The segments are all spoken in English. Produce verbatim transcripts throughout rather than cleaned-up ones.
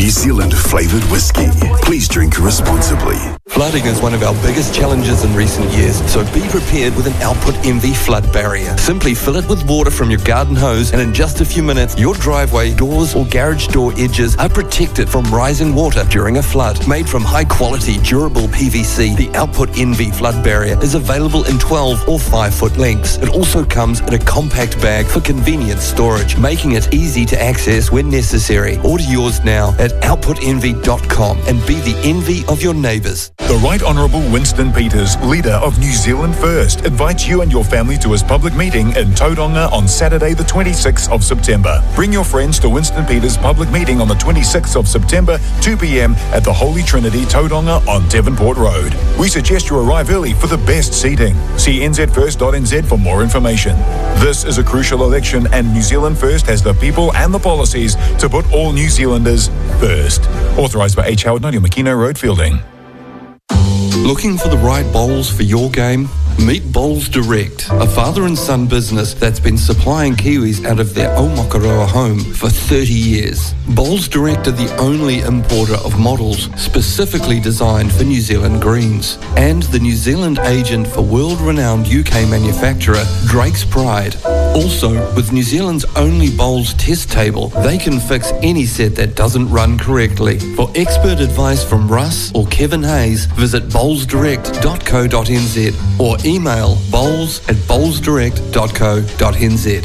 Zealand flavoured whiskey. Please drink responsibly. Flooding is one of our biggest challenges in recent years, so be prepared with an Output Envy flood barrier. Simply fill it with water from your garden hose, and in just a few minutes, your driveway, doors or garage door edges are protected from rising water during a flood. Made from high-quality, durable P V C, the Output Envy flood barrier is available in twelve or five foot lengths. It also comes in a compact bag for convenient storage, making it easy to access when necessary. Order yours now at output envy dot com and be the envy of your neighbours. The Right Honourable Winston Peters, leader of New Zealand First, invites you and your family to his public meeting in Tauranga on Saturday the twenty-sixth of September. Bring your friends to Winston Peters' public meeting on the twenty-sixth of September, two p.m. at the Holy Trinity, Tauranga on Devonport Road. We suggest you arrive early for the best seating. See n z first dot n z for more information. This is a crucial election, and New Zealand First has the people and the policies to put all New Zealanders first. Authorised by H. Howard, ninety Makino Road, Fielding. Looking for the right bowls for your game? Meet Bowls Direct, a father and son business that's been supplying Kiwis out of their Omakaroa home for thirty years. Bowls Direct are the only importer of models specifically designed for New Zealand greens, and the New Zealand agent for world-renowned U K manufacturer Drake's Pride. Also, with New Zealand's only bowls test table, they can fix any set that doesn't run correctly. For expert advice from Russ or Kevin Hayes, visit bowls direct dot co dot n z or email bowls at bowls direct dot co dot n z.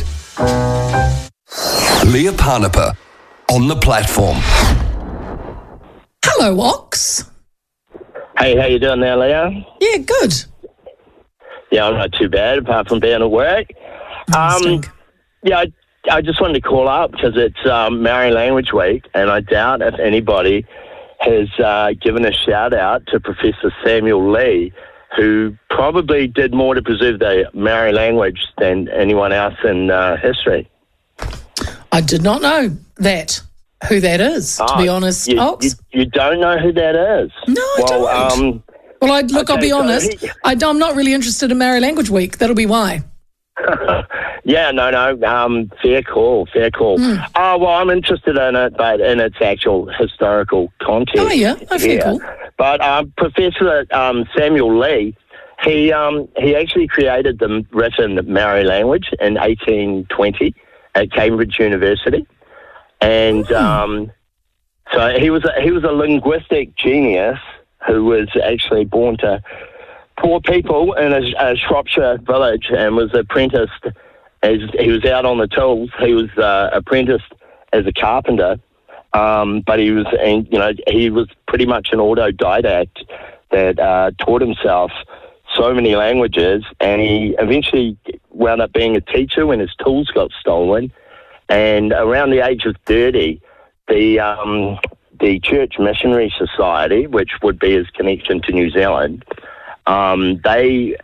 Leah Parnapa on the platform. Hello, Ox. Hey, how you doing there, Leah? Yeah, good. Yeah, I'm not too bad, apart from being at work. Um, yeah, I, I just wanted to call up because it's um, Maori Language Week, and I doubt if anybody has uh, given a shout-out to Professor Samuel Lee, who probably did more to preserve the Maori language than anyone else in uh, history. I did not know that, who that is, to oh, be honest, you, Ox. You, you don't know who that is? No, I well, don't. Um, well, I, look, okay, I'll be so honest, he, I, I'm not really interested in Maori Language Week. That'll be why. yeah, no, no, um, fair call, fair call. Mm. Oh, well, I'm interested in it, but in its actual historical context. Oh, yeah, oh, fair cool. But um, Professor um, Samuel Lee, he um, he actually created the written Maori language in eighteen twenty at Cambridge University, and mm. um, so he was a, he was a linguistic genius who was actually born to poor people in a, a Shropshire village and was apprenticed as he was out on the tools. He was uh, apprenticed as a carpenter, um, but he was, and, you know, he was pretty much an autodidact that uh, taught himself so many languages, and he eventually wound up being a teacher when his tools got stolen. And around the age of thirty, the um, the Church Missionary Society, which would be his connection to New Zealand, Um, they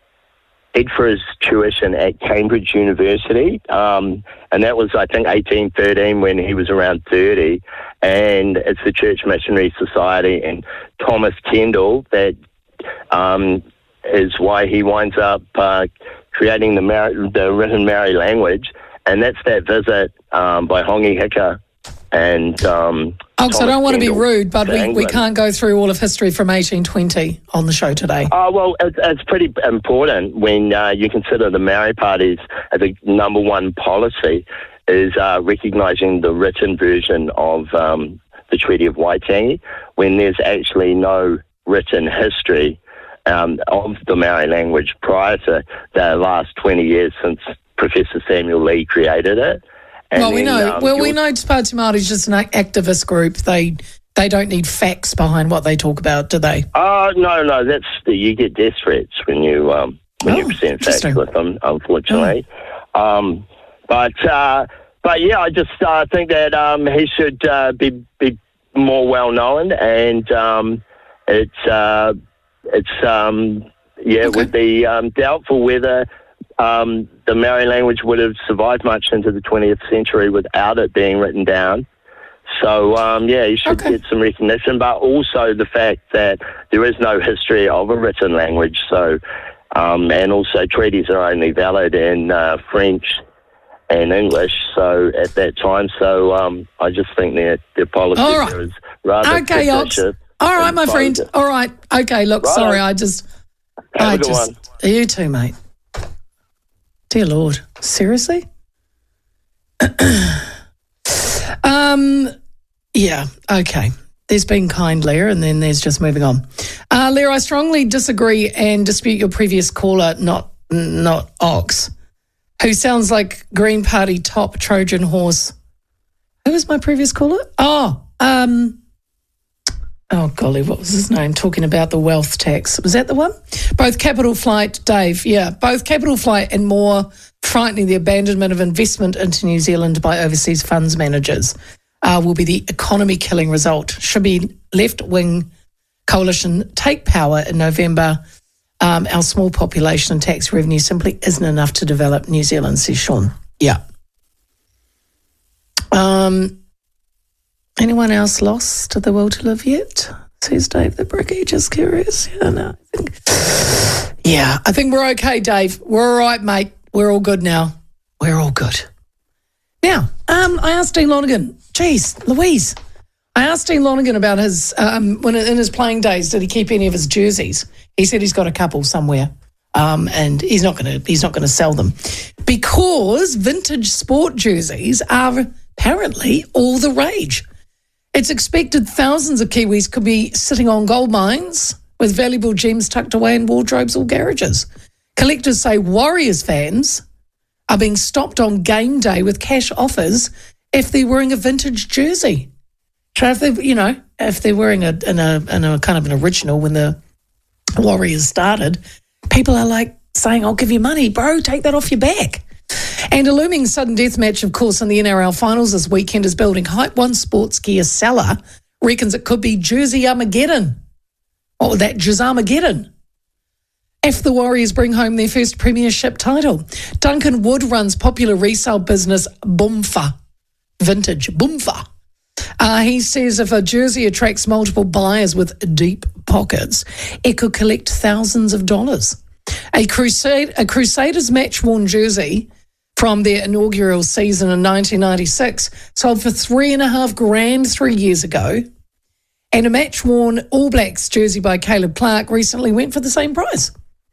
paid for his tuition at Cambridge University, um, and that was, I think, eighteen thirteen when he was around thirty, and it's the Church Missionary Society and Thomas Kendall that um, is why he winds up uh, creating the, Mar- the written Maori language, and that's that visit um, by Hongi Hika and um, Oh, so I don't want to be rude, but we, we England. can't go through all of history from eighteen twenty on the show today. Oh, well, it's, it's pretty important when uh, you consider the Maori Party's as a number one policy is uh, recognising the written version of um, the Treaty of Waitangi, when there's actually no written history um, of the Maori language prior to the last twenty years since Professor Samuel Lee created it. And well, we then, know. Um, well, we know Te Pāti Māori is just an activist group. They they don't need facts behind what they talk about, do they? Oh, no, no. That's the, you get death threats when you um, when oh, you present facts with them, unfortunately. Oh. Um, but uh, but yeah, I just uh, think that um, he should uh, be be more well known, and um, it's uh, it's um, yeah, okay. it would be um, doubtful whether Um, the Maori language would have survived much into the twentieth century without it being written down. So, um, yeah, you should okay. get some recognition, but also the fact that there is no history of a written language. So, um, and also treaties are only valid in uh, French, and English. So at that time, so um, I just think their their policy All right. there is rather Okay, Ox. vicious. All right, my and friend. bogus. All right. Okay, look, Right. sorry, I just... Have I a good just, one. You too, mate. Dear Lord. Seriously? um, yeah, okay. There's been kind, Leah, and then there's just moving on. Uh, Leah, I strongly disagree and dispute your previous caller, not not Ox, who sounds like Green Party top Trojan horse. Who was my previous caller? Oh, um... Oh, golly, what was his name? Talking about the wealth tax. Was that the one? Both Capital Flight, Dave, yeah, both Capital Flight and more frightening the abandonment of investment into New Zealand by overseas funds managers uh, will be the economy-killing result. Should be left-wing coalition take power in November. Um, our small population and tax revenue simply isn't enough to develop New Zealand, says Sean. Yeah. Um... Anyone else lost to the will to live yet? Says Dave the Bricky, just curious. Yeah, no, I think. Yeah, I think we're okay, Dave. We're all right, mate. We're all good now. We're all good. Now, um, I asked Dean Lonergan, geez, Louise, I asked Dean Lonergan about his, um, when in his playing days, did he keep any of his jerseys? He said he's got a couple somewhere. Um, and he's not going to he's not going to sell them because vintage sport jerseys are apparently all the rage. It's expected thousands of Kiwis could be sitting on gold mines with valuable gems tucked away in wardrobes or garages. Collectors say Warriors fans are being stopped on game day with cash offers if they're wearing a vintage jersey. So if they, you know, if they're wearing a in a in a kind of an original when the Warriors started, people are like saying, "I'll give you money, bro. Take that off your back." And a looming sudden death match, of course, in the N R L finals this weekend is building. Hype One sports gear seller reckons it could be Jersey Armageddon. Or that Jersey-Armageddon. If the Warriors bring home their first premiership title. Duncan Wood runs popular resale business Boomfa. Vintage Boomfa. Uh, he says if a jersey attracts multiple buyers with deep pockets, it could collect thousands of dollars. A Crusade, a Crusaders match-worn jersey from their inaugural season in nineteen ninety-six sold for three and a half grand three years ago. And a match-worn All Blacks jersey by Caleb Clark recently went for the same price.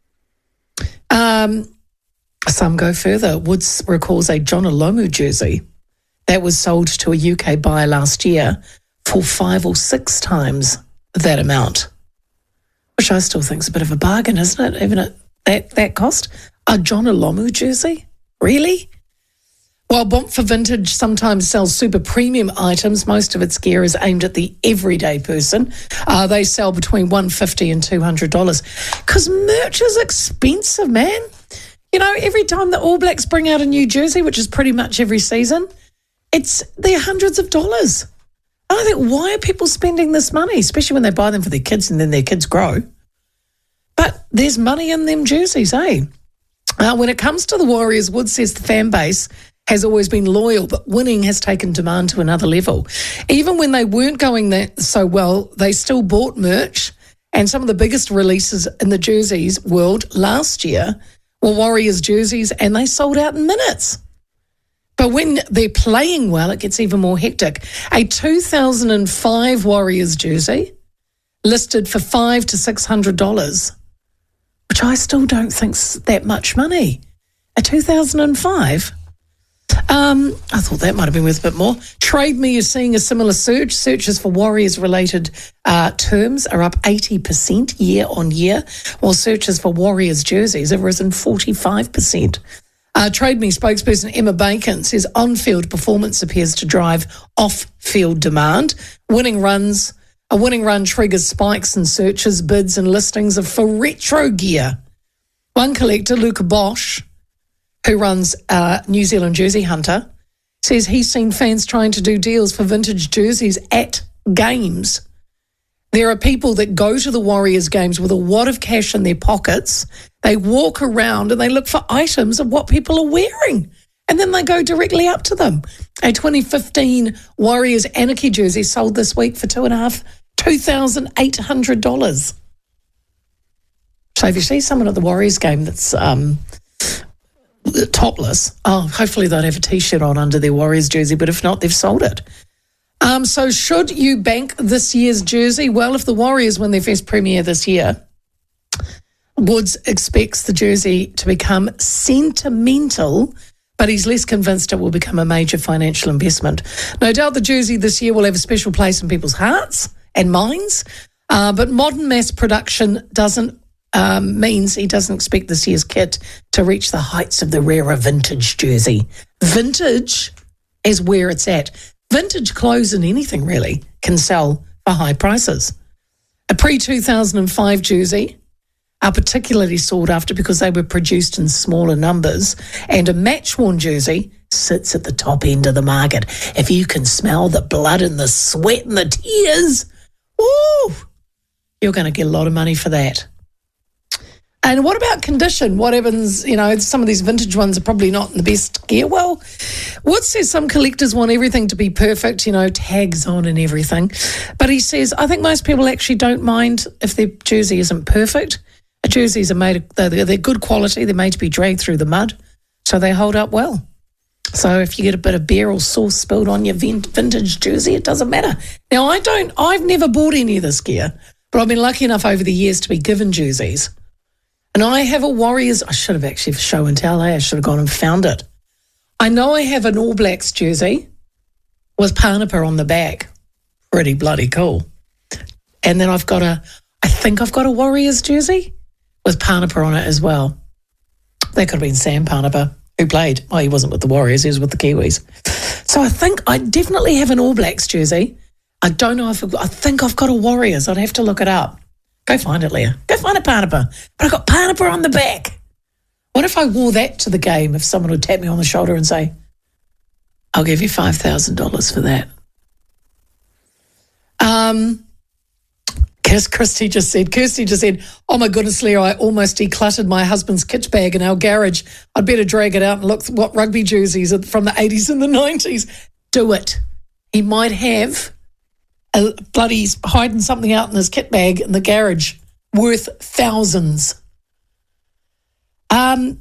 Um, some go further. Woods recalls a John Olomu jersey that was sold to a U K buyer last year for five or six times that amount, which I still think is a bit of a bargain, isn't it? Even at that, that cost. A John Olomu jersey? Really? While Boomfa Vintage sometimes sells super premium items, most of its gear is aimed at the everyday person. Uh, they sell between one hundred fifty dollars and two hundred dollars. Because merch is expensive, man. You know, every time the All Blacks bring out a new jersey, which is pretty much every season, it's they're hundreds of dollars. I think, why are people spending this money, especially when they buy them for their kids and then their kids grow? But there's money in them jerseys, eh? Uh, when it comes to the Warriors, Wood says the fan base has always been loyal, but winning has taken demand to another level. Even when they weren't going that so well, they still bought merch, and some of the biggest releases in the jerseys world last year were Warriors jerseys, and they sold out in minutes. But when they're playing well, it gets even more hectic. A two thousand five Warriors jersey listed for five hundred to six hundred dollars, which I still don't think's that much money. A two thousand five? Um, I thought that might have been worth a bit more. Trade Me is seeing a similar surge. Searches for Warriors-related uh, terms are up eighty percent year on year, while searches for Warriors jerseys have risen forty-five percent. Uh, Trade Me spokesperson Emma Bacon says on-field performance appears to drive off-field demand. Winning runs, a winning run triggers spikes in searches, bids and listings of for retro gear. One collector, Luca Bosch, who runs uh, New Zealand Jersey Hunter, says he's seen fans trying to do deals for vintage jerseys at games. There are people that go to the Warriors games with a wad of cash in their pockets. They walk around and they look for items of what people are wearing, and then they go directly up to them. A twenty fifteen Warriors Anarchy jersey sold this week for two and a half, two thousand eight hundred dollars. So if you see someone at the Warriors game that's um, topless. Oh, hopefully they'd have a T-shirt on under their Warriors jersey, but if not, they've sold it. Um, so should you bank this year's jersey? Well, if the Warriors win their first premiere this year, Woods expects the jersey to become sentimental, but he's less convinced it will become a major financial investment. No doubt the jersey this year will have a special place in people's hearts and minds, uh, but modern mass production doesn't um, means he doesn't expect this year's kit to reach the heights of the rarer vintage jersey. Vintage is where it's at. Vintage clothes and anything really can sell for high prices. A pre two thousand five jersey are particularly sought after because they were produced in smaller numbers, and a match-worn jersey sits at the top end of the market. If you can smell the blood and the sweat and the tears, woo, you're going to get a lot of money for that. And what about condition? What happens, you know, some of these vintage ones are probably not in the best gear. Well, Wood says some collectors want everything to be perfect, you know, tags on and everything. But he says, I think most people actually don't mind if their jersey isn't perfect. Jerseys are made, they're, they're good quality. They're made to be dragged through the mud, so they hold up well. So if you get a bit of beer or sauce spilled on your vintage jersey, it doesn't matter. Now, I don't, I've never bought any of this gear, but I've been lucky enough over the years to be given jerseys. And I have a Warriors, I should have actually show and tell, eh? I should have gone and found it. I know I have an All Blacks jersey with Parnapa on the back. Pretty bloody cool. And then I've got a, I think I've got a Warriors jersey with Parnapa on it as well. That could have been Sam Parnapa, who played. Well, he wasn't with the Warriors, he was with the Kiwis. So I think I definitely have an All Blacks jersey. I don't know if I've got, I think I've got a Warriors. I'd have to look it up. Go find it, Leah. Go find a Parnapa. But I've got Parnapa on the back. What if I wore that to the game, if someone would tap me on the shoulder and say, I'll give you five thousand dollars for that? Um... As Kirsty just said, Kirsty just said, oh my goodness, Leah, I almost decluttered my husband's kit bag in our garage. I'd better drag it out and look what rugby jerseys from the eighties and the nineties. Do it. He might have a bloody hiding something out in his kit bag in the garage worth thousands. Um,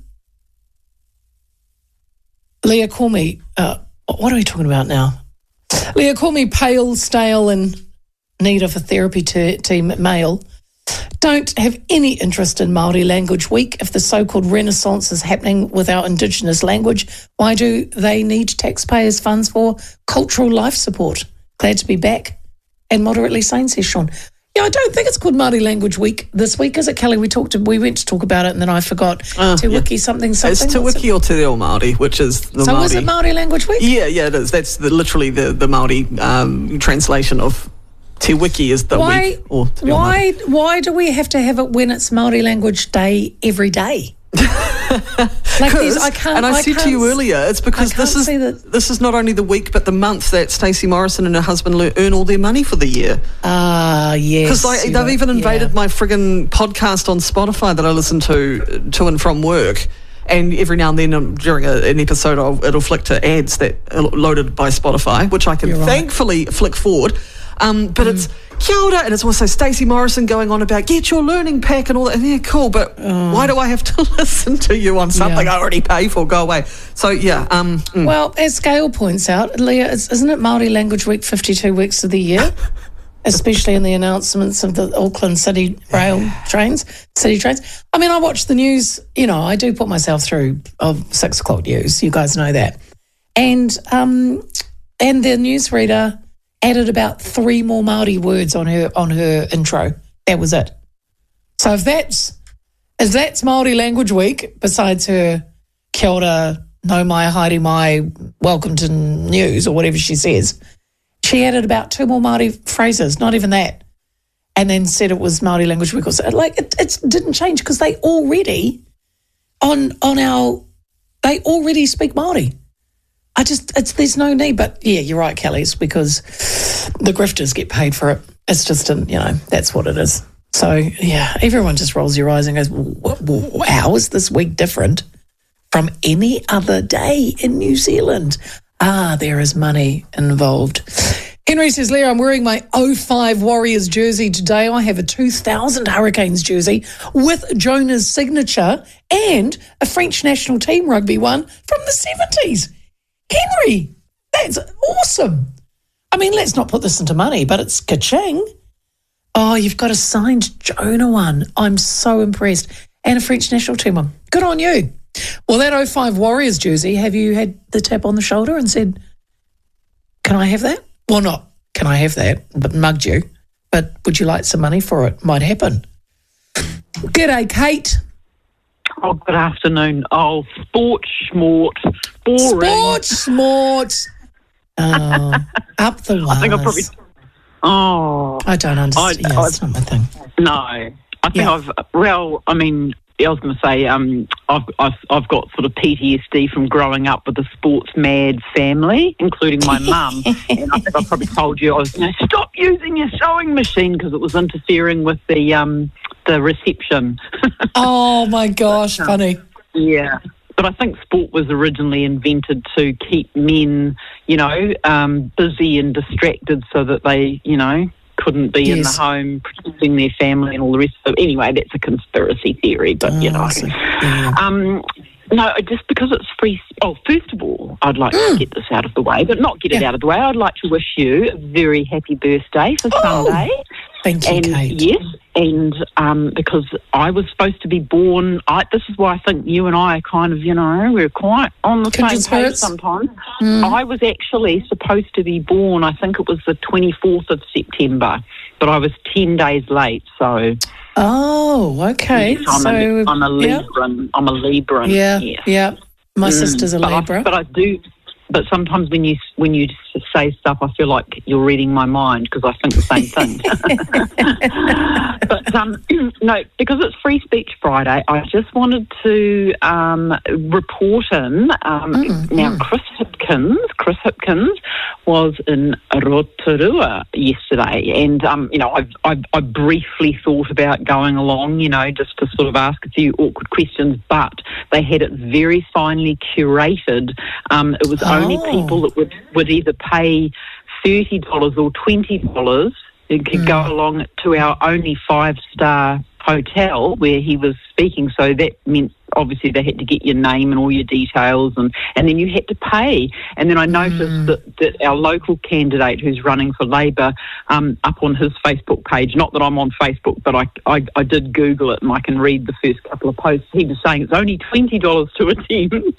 Leah, call me. Uh, what are we talking about now? Leah, call me pale, stale and need of a therapy t- team male. Don't have any interest in Māori Language Week. If the so-called renaissance is happening with our Indigenous language, why do they need taxpayers' funds for cultural life support? Glad to be back. And moderately sane, says Sean. Yeah, I don't think it's called Māori Language Week this week, is it, Kelly? We talked. We went to talk about it, and then I forgot. Uh, Te Wiki yeah. something something. It's Te Wiki or Te Reo Māori, which is the so Māori. So is it Māori Language Week? Yeah, yeah, it is. That's the, literally the the Māori um, translation of Te Wiki is the why, week. Or Te Reo why? Māori. Why do we have to have it when it's Māori Language Day every day? Like I can't, and I, I said can't, to you earlier, it's because this is this is not only the week but the month that Stacey Morrison and her husband le- earn all their money for the year. Ah, uh, yes. Because like, they've even invaded yeah. my friggin' podcast on Spotify that I listen to to and from work. And every now and then um, during a, an episode, I'll, it'll flick to ads that are loaded by Spotify, which I can You're thankfully right. flick forward. Um, but mm. it's kia ora, and it's also Stacey Morrison going on about get your learning pack and all that. And yeah, cool, but oh. why do I have to listen to you on something yeah. I already pay for? Go away. So, yeah. Um, mm. Well, as Gail points out, Leah, isn't it Māori Language Week fifty-two weeks of the year? Especially in the announcements of the Auckland City rail trains, city trains. I mean, I watch the news, you know, I do put myself through of six o'clock news. You guys know that. And um, and the newsreader added about three more Māori words on her on her intro. That was it. So if that's if that's Māori Language Week, besides her kia ora, no mai, haere mai, welcome to news or whatever she says, she added about two more Māori phrases, not even that, and then said it was Māori Language Week. Or so. Like it, it didn't change because they already on on our they already speak Māori. I just, it's there's no need. But yeah, you're right, Kelly. It's because the grifters get paid for it. It's just, an, you know, that's what it is. So yeah, everyone just rolls your eyes and goes, how is this week different from any other day in New Zealand? Ah, there is money involved. Henry says, Leah, I'm wearing my oh five Warriors jersey today. I have a two thousand Hurricanes jersey with Jonah's signature and a French national team rugby one from the seventies. Henry, that's awesome. I mean, let's not put this into money, but it's ka-ching. Oh, you've got a signed Jonah one. I'm so impressed. And a French national team one. Good on you. Well, that oh five Warriors jersey, have you had the tap on the shoulder and said, can I have that? Well, not can I have that, but mugged you. But would you like some money for it? Might happen. G'day, Kate. Oh, good afternoon. Oh, sport schmort. Boring. Sport smart. Oh, up the wires. I think I probably... Oh. I don't understand. I, yeah, I, it's not my thing. No. I think Yeah. I've... Well, I mean... I was going to say, um, I've, I've I've got sort of P T S D from growing up with a sports mad family, including my mum. And I think I probably told you I was going to stop using your sewing machine because it was interfering with the um the reception. Oh my gosh, funny. Yeah. But I think sport was originally invented to keep men, you know, um, busy and distracted so that they, you know, couldn't be Yes. in the home protecting their family and all the rest of it. Anyway, that's a conspiracy theory, but, you Oh, know. so- yeah. Um, no, just because it's free... Oh, first of all, I'd like to get this out of the way, but not get it Yeah. out of the way. I'd like to wish you a very happy birthday for Oh, Sunday. Thank you, And Kate. yes, and um, because I was supposed to be born, I, this is why I think you and I are kind of, you know, we're quite on the Kindred same page spirits. sometimes. I was actually supposed to be born, I think it was the twenty-fourth of September, but I was ten days late, so... Oh, okay. Yes, I'm, so, a, I'm a yeah. Libran. I'm a Libran. Yeah, yes. yeah. My Mm, sister's a but Libra. I, but I do. But sometimes when you when you say stuff, I feel like you're reading my mind because I think the same thing. But um, no, because it's Free Speech Friday, I just wanted to um, report in. Um, Mm, now, Chris Hipkins, Chris Hipkins was in Rotorua yesterday, and um, you know, I, I I briefly thought about going along, you know, just to sort of ask a few awkward questions, but they had it very finely curated. Um, it was only Oh. people that would, would either pay thirty dollars or twenty dollars and could go along to our only five-star hotel where he was speaking. So that meant obviously they had to get your name and all your details, and, and then you had to pay. And then I noticed that, that our local candidate who's running for Labor, um, up on his Facebook page, not that I'm on Facebook, but I, I, I did Google it and I can read the first couple of posts, he was saying it's only twenty dollars to attend.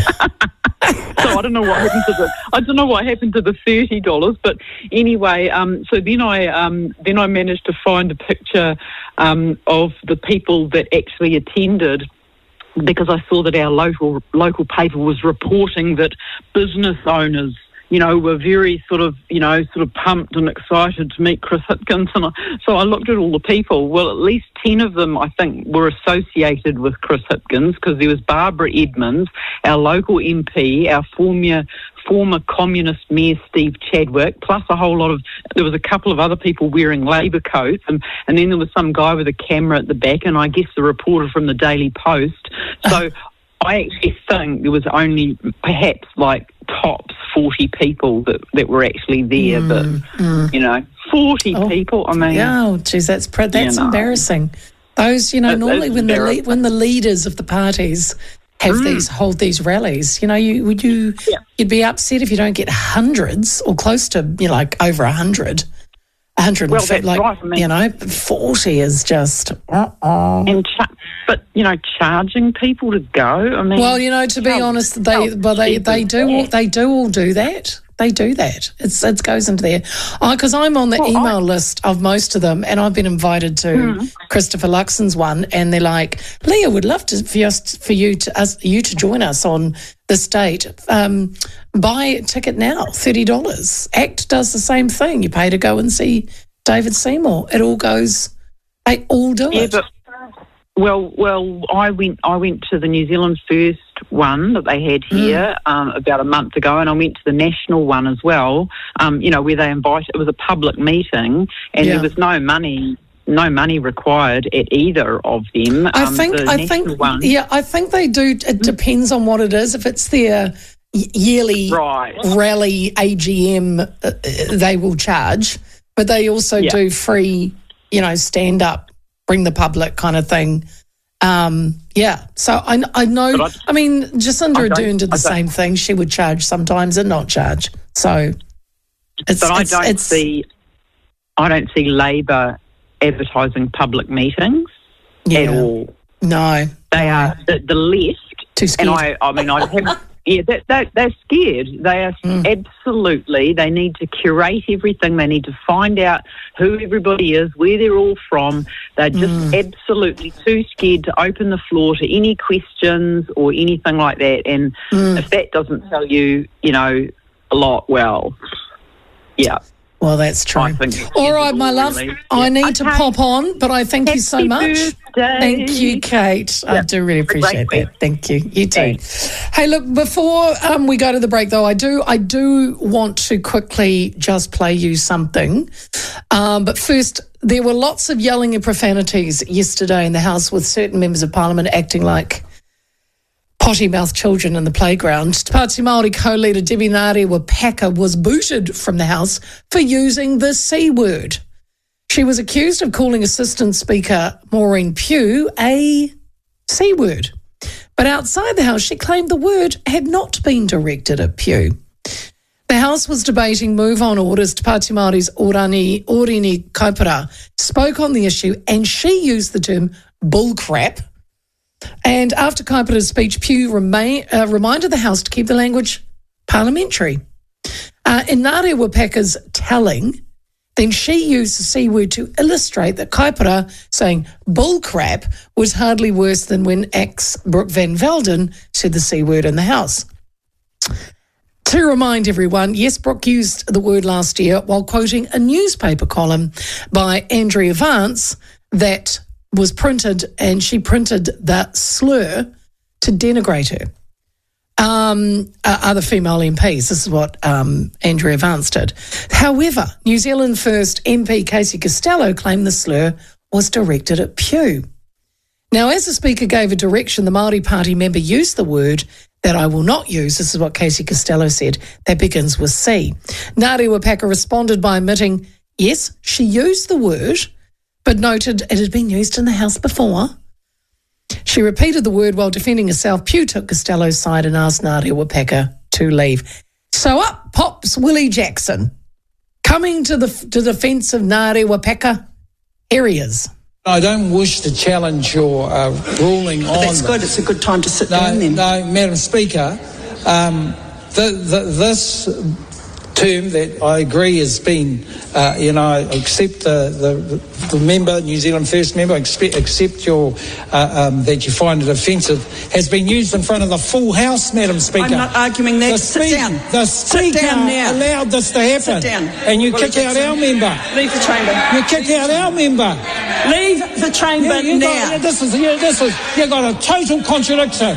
So I don't know what happened to the I don't know what happened to the thirty dollars, but anyway, um, so then I um, then I managed to find a picture um, of the people that actually attended, because I saw that our local local paper was reporting that business owners, you know, were very sort of, you know, sort of pumped and excited to meet Chris Hipkins. And I, so I looked at all the people. Well, at least ten of them, I think, were associated with Chris Hipkins, because there was Barbara Edmonds, our local M P, our former former communist mayor Steve Chadwick, plus a whole lot of, there was a couple of other people wearing Labor coats, and, and then there was some guy with a camera at the back, and I guess the reporter from the Daily Post. So I actually think there was only perhaps like tops forty people that, that were actually there, but, you know, forty Oh, people, I mean... Yeah, oh, geez, that's pre- that's You know. embarrassing. Those, you know, It normally is when the le- embarrassing. when the leaders of the parties have these hold these rallies, you know, you would you Yeah. you'd be upset if you don't get hundreds or close to, you know, like over a hundred. A hundred, Well, and fi- that's like right, I mean- you know, forty is just. Uh-uh. And cha- but, you know, charging people to go, I mean... Well, you know, to be how- honest, they how well they cheap they is do all, that? they do all do that. They do that. It's it goes into there. Because I'm on the Well, email I- list of most of them, and I've been invited to Christopher Luxon's one, and they're like, Leah, would love to for us for you to us you to join us on this date. Um, buy a ticket now, thirty dollars. ACT does the same thing. You pay to go and see David Seymour. It all goes. They all do Yeah, it. but well, well, I went. I went to the New Zealand First one that they had here um, about a month ago, and I went to the national one as well. Um, you know, where they invited. It was a public meeting, and Yeah. there was no money. No money required at either of them. I Um, think the I national think one, yeah, I think they do. It depends on what it is. If it's their yearly Right. rally A G M, uh, they will charge, but they also Yeah. do free, you know, stand up, bring the public kind of thing. Um, yeah, so I, I know, But I- I, mean, Jacinda I don't- Ardern did the I don't- same thing. She would charge sometimes and not charge. So it's, But I it's, don't it's, see, I don't see Labor advertising public meetings yeah, at all. no, They are the, the list. too scared. And I, I mean, I have, yeah, they, they, they're scared. They are Mm. absolutely, they need to curate everything. They need to find out who everybody is, where they're all from. They're just Mm. absolutely too scared to open the floor to any questions or anything like that. And Mm. if that doesn't tell you, you know, a lot, well, yeah. Well, that's true. I think All right, my love, really. I Yeah. need to Okay. pop on, but I thank you so Happy much. birthday. Thank you, Kate. I Yeah. do really Have a great appreciate week. that. Thank you. You too. Thanks. Hey, look, before um, we go to the break, though, I do I do want to quickly just play you something. Um, but first, there were lots of yelling and profanities yesterday in the House, with certain members of Parliament acting like potty-mouthed children in the playground. Te Pāti Māori co-leader Debbie Ngarewa-Packer was booted from the House for using the C word. She was accused of calling Assistant Speaker Maureen Pugh a C word. But outside the House, she claimed the word had not been directed at Pugh. The House was debating move-on orders. Te Pāti Māori's Orani, Orini Kaipara spoke on the issue, and she used the term bullcrap. And after Kaipara's speech, Pugh remain, uh, reminded the House to keep the language parliamentary. Uh, in Ngarewa-Packer's telling, then she used the C word to illustrate that Kaipara saying bullcrap was hardly worse than when ex Brooke Van Velden said the C word in the House. To remind everyone, yes, Brooke used the word last year while quoting a newspaper column by Andrea Vance that was printed, and she printed the slur to denigrate her. Um, uh, other female M Ps. This is what um, Andrea Vance did. However, New Zealand First M P Casey Costello claimed the slur was directed at Pugh. Now, as the Speaker gave a direction, the Māori Party member used the word that I will not use. This is what Casey Costello said. That begins with C. Ngarewa-Packer responded by admitting, yes, she used the word, but noted it had been used in the House before. She repeated the word while defending herself. Pugh took Costello's side and asked Ngarewa-Packer to leave. So up pops Willie Jackson, coming to the to the defence of Ngarewa-Packer. Here he is. I don't wish to challenge your uh, ruling on That's good. It's a good time to sit No, down then. no, Madam Speaker, um, the, the, this term that I agree has been, uh, you know, I accept the, the, the member, New Zealand First member, accept, accept your, uh, um, that you find it offensive, has been used in front of the full House, Madam Speaker. I'm not arguing that. The Sit speak- down. The Sit Speaker down now. allowed this to happen. Sit down. And you Willie kick out Jackson. our member. Leave the chamber. You kick out our member. Leave the chamber Yeah, you now. got, this is, yeah, this is, you got a total contradiction.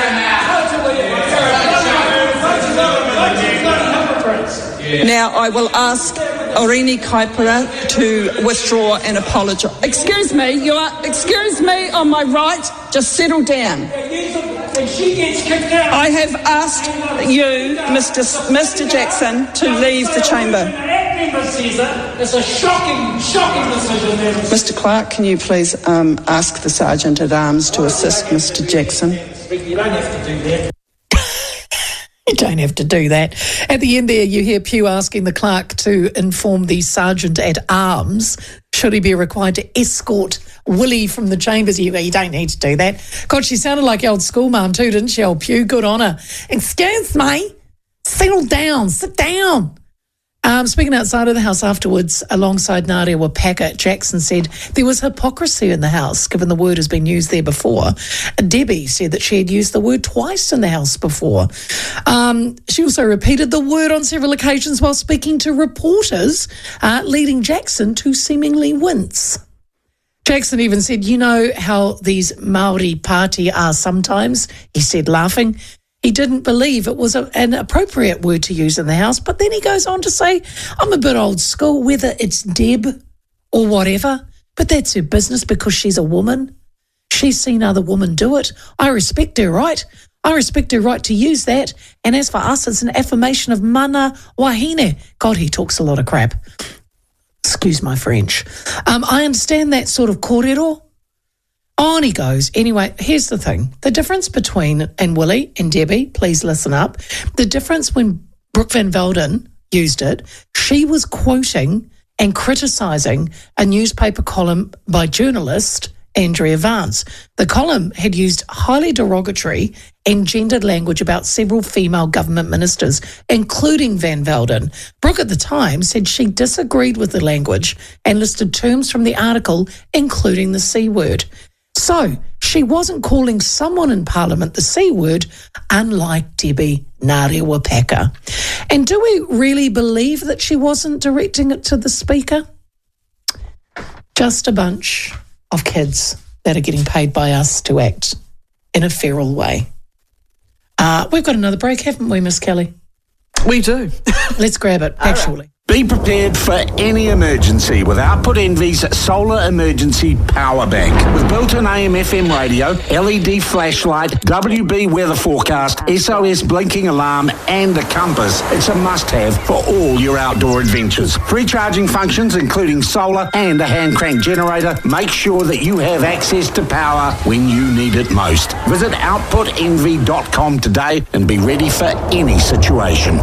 Now I will ask Orini Kaipara to withdraw and apologise. Excuse me, you are. Excuse me, on my right. Just settle down. When she gets kicked out, I have asked you, Mister S- Mister Jackson, to leave the chamber. it's a shocking, shocking decision, Madam Speaker. Mister Clark, can you please um, ask the Sergeant at Arms to assist Mister Jackson? You don't have to do that. You don't have to do that. At the end there, you hear Pugh asking the clerk to inform the sergeant at arms should he be required to escort Willie from the chambers. You go, you don't need to do that. God, she sounded like old school mum too, didn't she, old Pugh? Good on her. Excuse me. Settle down. Sit down. Um, speaking outside of the House afterwards, alongside Ngarewa-Packer, Jackson said there was hypocrisy in the House, given the word has been used there before. Debbie said that she had used the word twice in the House before. Um, she also repeated the word on several occasions while speaking to reporters, uh, leading Jackson to seemingly wince. Jackson even said, you know how these Māori Party are sometimes, he said, laughing. He didn't believe it was a, an appropriate word to use in the House. But then he goes on to say, I'm a bit old school, whether it's Deb or whatever, but that's her business because she's a woman. She's seen other women do it. I respect her, right? I respect her right to use that. And as for us, it's an affirmation of mana wahine. God, he talks a lot of crap. Excuse my French. Um, I understand that sort of kōrero. On he goes. Anyway, here's the thing. The difference between, and Willie and Debbie, please listen up. The difference when Brooke Van Velden used it, she was quoting and criticising a newspaper column by journalist Andrea Vance. The column had used highly derogatory and gendered language about several female government ministers, including Van Velden. Brooke at the time said she disagreed with the language and listed terms from the article, including the C word. So she wasn't calling someone in Parliament the C word, unlike Debbie Ngarewa-Packer. And do we really believe that she wasn't directing it to the Speaker? Just a bunch of kids that are getting paid by us to act in a feral way. Uh, we've got another break, haven't we, Miss Kelly? We do. Let's grab it, actually. Be prepared for any emergency with Output Envy's Solar Emergency Power Bank. With built-in A M F M radio, L E D flashlight, W B weather forecast, S O S blinking alarm and a compass, it's a must-have for all your outdoor adventures. Free charging functions including solar and a hand crank generator. Make sure that you have access to power when you need it most. Visit output envy dot com today and be ready for any situation.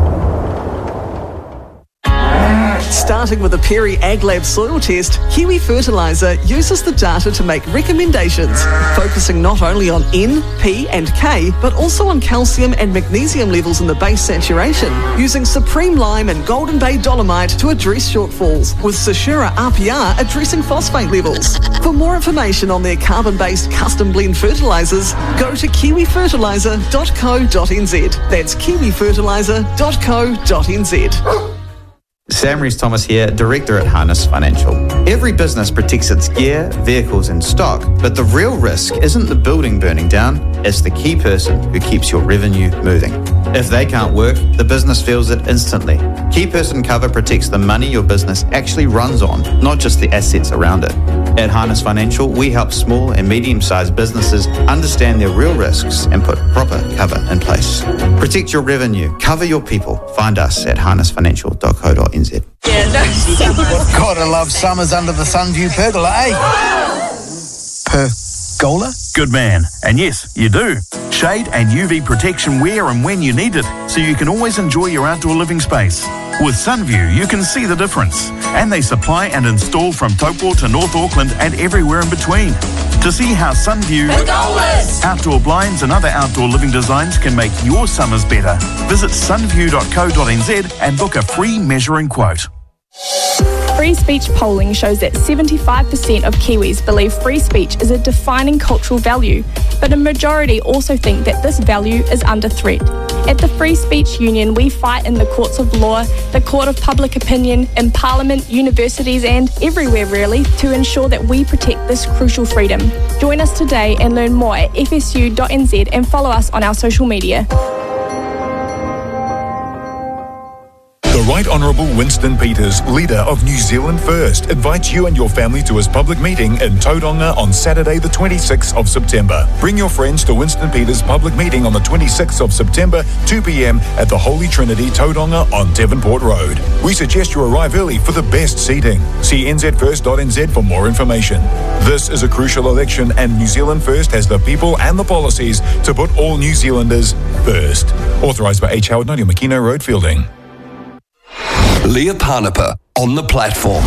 Starting with a Perry AgLab soil test, Kiwi Fertiliser uses the data to make recommendations, focusing not only on N, P and K, but also on calcium and magnesium levels in the base saturation, using Supreme Lime and Golden Bay Dolomite to address shortfalls, with Sashura R P R addressing phosphate levels. For more information on their carbon-based custom blend fertilisers, go to kiwi fertiliser dot co dot n z. That's kiwi fertiliser dot co dot n z. Sam Rees-Thomas here, Director at Harness Financial. Every business protects its gear, vehicles and stock, but the real risk isn't the building burning down, it's the key person who keeps your revenue moving. If they can't work, the business feels it instantly. Key person cover protects the money your business actually runs on, not just the assets around it. At Harness Financial, we help small and medium-sized businesses understand their real risks and put proper cover in place. Protect your revenue, cover your people. Find us at harness financial dot co dot n z. Yeah, no. Gotta love summers under the Sunview pergola, eh? Pergola? Good man. And yes, you do. Shade and U V protection where and when you need it, so you can always enjoy your outdoor living space. With Sunview, you can see the difference. And they supply and install from Taupo to North Auckland and everywhere in between. To see how Sunview, Pergolas, outdoor blinds and other outdoor living designs can make your summers better, visit sunview dot co dot n z and book a free measuring quote. Free speech polling shows that seventy-five percent of Kiwis believe free speech is a defining cultural value, but a majority also think that this value is under threat. At the Free Speech Union, we fight in the courts of law, the court of public opinion, in Parliament, universities and everywhere really to ensure that we protect this crucial freedom. Join us today and learn more at f s u dot n z and follow us on our social media. The Right Honourable Winston Peters, leader of New Zealand First, invites you and your family to his public meeting in Tauranga on Saturday the twenty-sixth of September. Bring your friends to Winston Peters' public meeting on the twenty-sixth of September, two p m at the Holy Trinity, Tauranga on Devonport Road. We suggest you arrive early for the best seating. See n z first dot n z for more information. This is a crucial election and New Zealand First has the people and the policies to put all New Zealanders first. Authorised by H. Howard, Nadia Makino Road, Fielding. Leah Parnapa on the platform.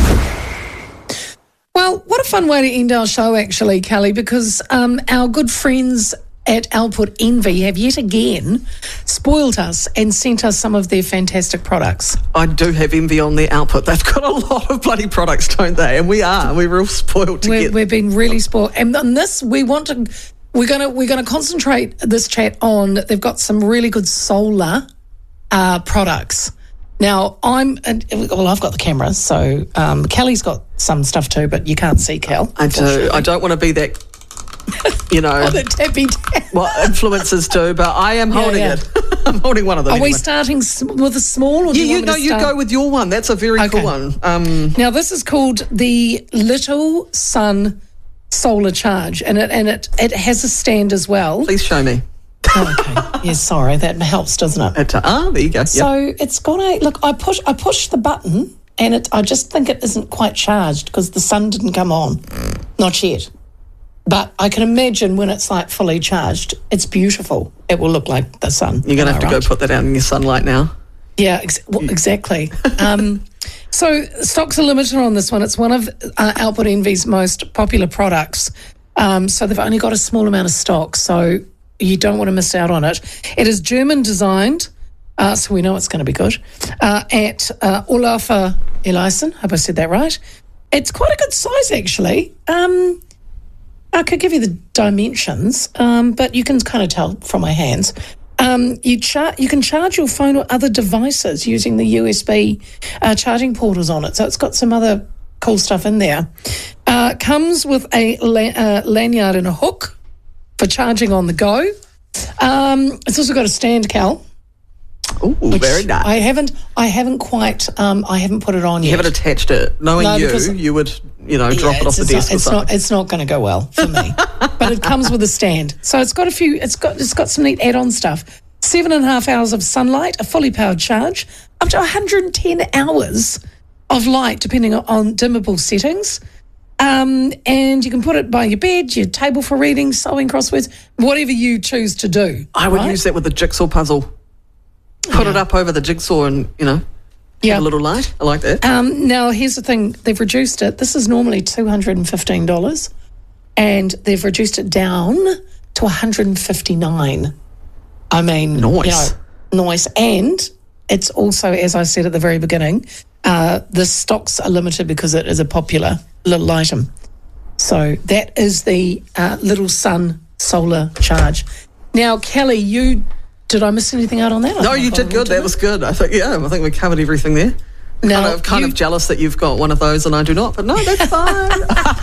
Well, what a fun way to end our show, actually, Kelly, because um, our good friends at Output Envy have yet again spoiled us and sent us some of their fantastic products. I do have envy on their output. They've got a lot of bloody products, don't they? And we are. We're real spoiled to We're, get. We've been really spoiled. And on this, we want to... We're going to we're going to concentrate this chat on... They've got some really good solar uh, products. Now, I'm, well, I've got the camera, so um, Kelly's got some stuff too, but you can't see Kel. I do. I don't want to be that, you know, oh, the tappy tap. what influencers do, but I am Yeah, holding yeah. it. I'm holding one of them. Are anyway. we starting s- with a small? Or do Yeah, you, you want know, me to you start? go with your one. That's a very Okay. cool one. Um, Now, this is called the Little Sun Solar Charge, and it and it, it has a stand as well. please show me. Oh, okay. Yeah, sorry, that helps, doesn't it? It, ah, there you go. Yep. So it's got a look. I push. I push the button, and it. I just think it isn't quite charged because the sun didn't come on, not yet. But I can imagine when it's like fully charged, it's beautiful. It will look like the sun. You're going to have to right? go put that out in your sunlight now. Yeah, ex- well, exactly. um, so stocks are limited on this one. It's one of uh, Output Envy's most popular products. Um, so they've only got a small amount of stock, so you don't want to miss out on it. It is German designed, uh, so we know it's going to be good, uh, at uh, Olafur Eliasson. Hope I said that right. It's quite a good size, actually. Um, I could give you the dimensions, um, but you can kind of tell from my hands. Um, you, char- you can charge your phone or other devices using the U S B uh, charging portals on it. So it's got some other cool stuff in there. Uh, comes with a la- uh, lanyard and a hook for charging on the go. Um, it's also got a stand, Cal. Ooh, very nice. I haven't, I haven't quite, um, I haven't put it on you yet. You haven't attached it. Knowing no, you, you would, you know, drop yeah, it off the it's desk not, or it's something. Not, it's not going to go well for me. But it comes with a stand. So it's got a few, it's got, it's got some neat add-on stuff. Seven and a half hours of sunlight, a fully powered charge, up to one hundred ten hours of light, depending on dimmable settings. Um, and you can put it by your bed, your table for reading, sewing, crosswords, whatever you choose to do. I would right? use that with a jigsaw puzzle. Put yeah. it up over the jigsaw and, you know, yeah. have a little light. I like that. Um, now, here's the thing. They've reduced it. This is normally two hundred fifteen dollars, and they've reduced it down to one hundred fifty-nine dollars. I mean, nice. You know, nice. And it's also, as I said at the very beginning, uh, the stocks are limited because it is a popular little item. So that is the uh, Little Sun solar charge. Now, Kelly, you... Did I miss anything out on that? No, you did good. That was good. I think, yeah, I think we covered everything there. Now, kind of, kind you, of jealous that you've got one of those and I do not, but no, that's fine.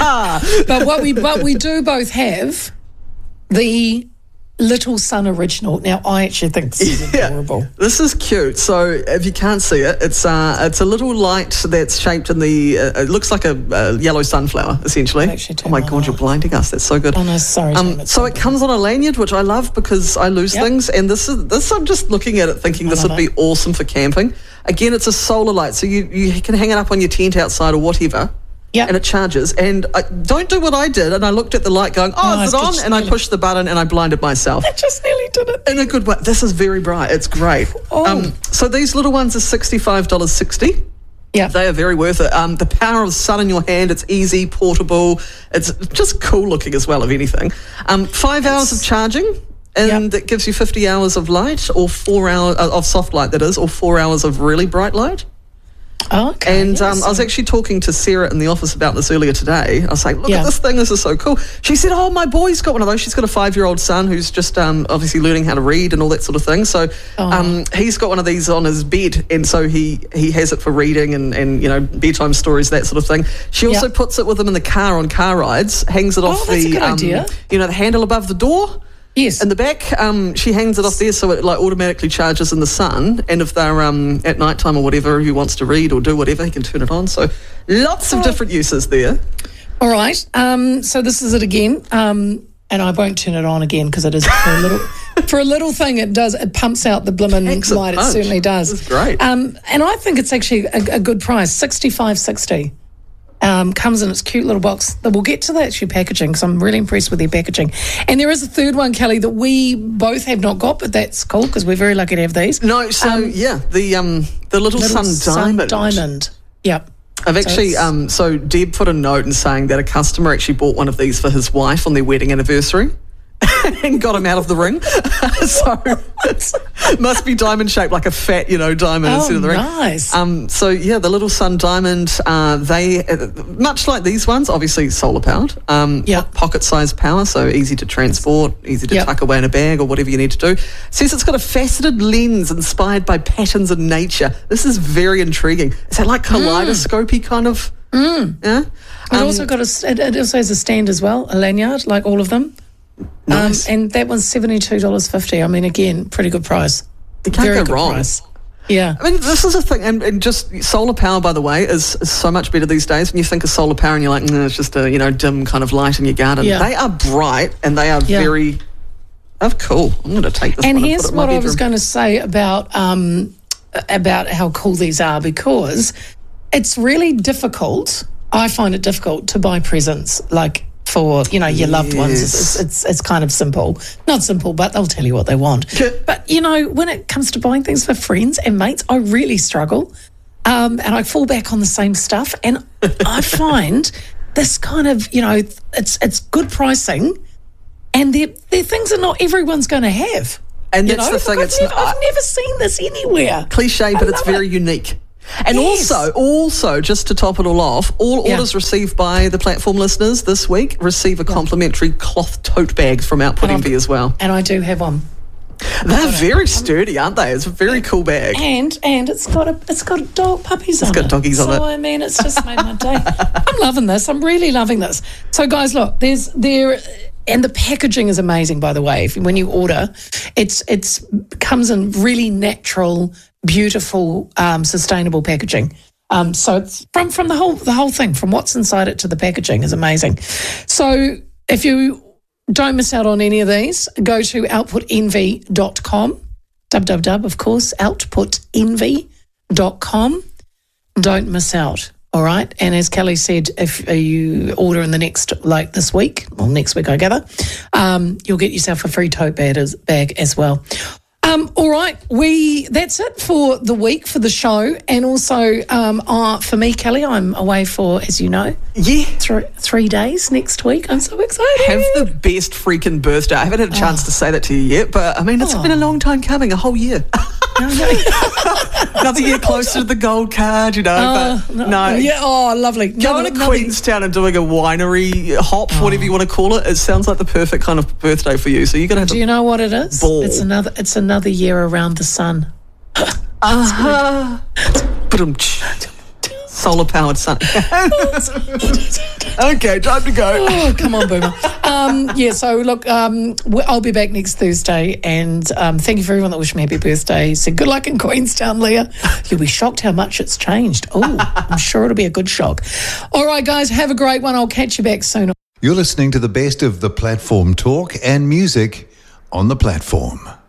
but what we but we do both have the Little Sun original. Now, I actually think this is yeah, adorable. This is cute. So, if you can't see it, it's uh, it's a little light that's shaped in the. Uh, it looks like a, a yellow sunflower, essentially. Oh my God, you're blinding us. That's so good. Oh no, sorry. Um, so it comes on a lanyard, which I love because I lose yep. things. And this is this. I'm just looking at it, thinking this would it. be awesome for camping. Again, it's a solar light, so you you can hang it up on your tent outside or whatever. Yeah, and it charges. And I don't do what I did. And I looked at the light, going, "Oh, oh is it on?" And nearly. I pushed the button, and I blinded myself. I just nearly did it in a good way. This is very bright. It's great. Oh. Um, so these little ones are sixty-five dollars sixty. Yeah, they are very worth it. Um, the power of the sun in your hand. It's easy, portable. It's just cool looking as well. If anything, um, five it's, hours of charging. And yep. it gives you fifty hours of light, or four hours uh, of soft light, that is, or four hours of really bright light. Oh, okay. And um, yes. I was actually talking to Sarah in the office about this earlier today. I was like, look yeah. at this thing, this is so cool. She said, oh, my boy's got one of those. She's got a five-year-old son who's just um, obviously learning how to read and all that sort of thing. So oh. um, he's got one of these on his bed, and so he, he has it for reading and, and, you know, bedtime stories, that sort of thing. She also yep. puts it with him in the car on car rides, hangs it oh, off that's the, a good um, idea. you know, the handle above the door. Yes. In the back, um, she hangs it off there so it like automatically charges in the sun. And if they're um, at night time or whatever, he wants to read or do whatever, he can turn it on. So lots of oh. different uses there. All right. Um, so this is it again. Um, and I won't turn it on again because it is for a little for a little thing. It does. It pumps out the blimmin' light. Punch. It certainly does. It's great. Um, and I think it's actually a, a good price. sixty-five sixty. Um, comes in its cute little box. We'll get to that actually packaging because I'm really impressed with their packaging. And there is a third one, Kelly, that we both have not got, but that's cool because we're very lucky to have these. No, so um, yeah, the um the little, little sun, sun diamond. diamond. Yep. I've actually so um so Deb put a note in saying that a customer actually bought one of these for his wife on their wedding anniversary. And got him out of the ring. So must be diamond shaped, like a fat, you know, diamond oh, instead of the ring. Nice. Um, so yeah, the Little Sun Diamond. Uh, they uh, much like these ones, obviously solar powered. Um, yep. Pocket sized power, so easy to transport, easy to yep. tuck away in a bag or whatever you need to do. It says it's got a faceted lens inspired by patterns in nature. This is very intriguing. Is that like kaleidoscopy mm. kind of? Mm. Yeah. It Um, also got a. It also has a stand as well, a lanyard, like all of them. Nice. Um, and that one's seventy-two dollars fifty. I mean, again, pretty good price. You can't Very go good wrong. Price. Yeah. I mean, this is a thing, and, and just solar power, by the way, is, is so much better these days. When you think of solar power and you're like, mm, it's just a, you know, dim kind of light in your garden. Yeah. They are bright and they are yeah. very Oh, cool. I'm going to take this and one and here's put it in my what I was bedroom. going to say about um, about how cool these are, because it's really difficult. I find it difficult to buy presents like for, you know, your loved ones. It's, it's, it's, it's kind of simple. Not simple, but they'll tell you what they want. But, you know, when it comes to buying things for friends and mates, I really struggle. Um, and I fall back on the same stuff. And I find this kind of, you know, it's it's good pricing, and they're, they're things that not everyone's going to have. And you that's know? the thing. Like, It's I've, never, not, I've never seen this anywhere. cliche, but it's very it. unique. And Yes. also, also, just to top it all off, all Yeah. orders received by the platform listeners this week receive a complimentary cloth tote bag from Output And Envy I'm- as well. And I do have one. They're very sturdy, aren't they? It's a very cool bag. And and it's got a it's got a dog puppies on it. It's got doggies on so, it. I mean, it's just made my day. I'm loving this. I'm really loving this. So, guys, look, there's there, and the packaging is amazing. By the way, if, when you order, it's it's comes in really natural, beautiful, um, sustainable packaging. Um, so it's from from the whole the whole thing, from what's inside it to the packaging, is amazing. So if you don't miss out on any of these, go to output envy dot com. Dub, dub, dub, of course, output envy dot com. Don't miss out, all right? And as Kelly said, if you order in the next, like this week, well, next week I gather, um, you'll get yourself a free tote bag as, bag as well. Um, all right, we that's it for the week, for the show. And also um, uh, for me, Kelly, I'm away for, as you know, Yeah. three, three days next week. I'm so excited. Have the best freaking birthday. I haven't had a chance to say that to you yet, but I mean, it's Oh. been a long time coming, a whole year. No, no. Another year closer to the gold card, you know. Uh, but no, no, yeah, oh, lovely. Going to Another- Queenstown and doing a winery hop, whatever you want to call it, it sounds like the perfect kind of birthday for you. So you're going to have Do to you know what it is? ball. It's another. It's another year around the sun. Uh-huh. Solar powered sun. Okay, time to go. Oh, come on, Boomer. Um, yeah, so look, um, we- I'll be back next Thursday, and um, thank you for everyone that wished me happy birthday. So good luck in Queenstown, Leah. You'll be shocked how much it's changed. Oh, I'm sure it'll be a good shock. All right, guys, have a great one. I'll catch you back soon. You're listening to the best of the platform talk and music on the platform.